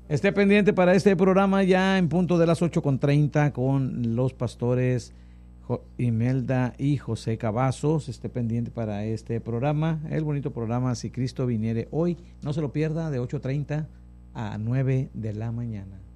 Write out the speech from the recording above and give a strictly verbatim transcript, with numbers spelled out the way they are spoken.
Esté pendiente para este programa ya en punto de las ocho con treinta con los pastores Imelda y José Cavazos. Esté pendiente para este programa, el bonito programa Si Cristo Viniere Hoy. No se lo pierda, de ocho treinta a nueve de la mañana.